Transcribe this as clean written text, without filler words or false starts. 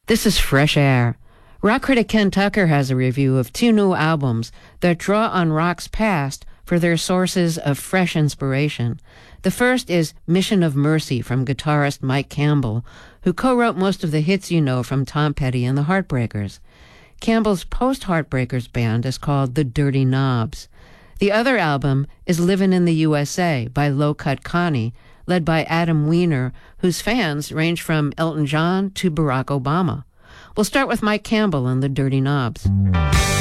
This is Fresh Air. Rock critic Ken Tucker has a review of two new albums that draw on rock's past for their sources of fresh inspiration. The first is Mission of Mercy from guitarist Mike Campbell, who co-wrote most of the hits you know from Tom Petty and the Heartbreakers. Campbell's post-Heartbreakers band is called the Dirty Knobs. The other album is Livin' in the USA by Low Cut Connie, led by Adam Weiner, whose fans range from Elton John to Barack Obama. We'll start with Mike Campbell and the Dirty Knobs.